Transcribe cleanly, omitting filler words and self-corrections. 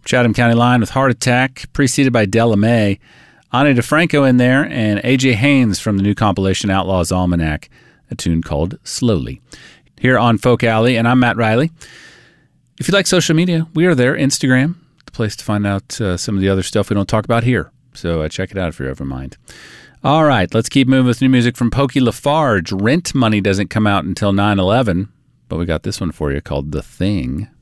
Chatham County Line with Heart Attack, preceded by Della Mae. Ani DeFranco in there, and A.J. Haynes from the new compilation Outlaws Almanac, a tune called Slowly. Here on Folk Alley, and I'm Matt Riley. If you like social media, we are there. Instagram, the place to find out some of the other stuff we don't talk about here. So check it out if you're ever mind. All right, let's keep moving with new music from Pokey LaFarge. Rent Money doesn't come out until 9/11, but we got this one for you called The Thing.